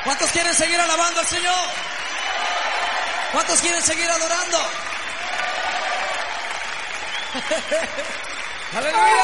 ¿Cuántos quieren seguir alabando al Señor? ¿Cuántos quieren seguir adorando? ¡Aleluya!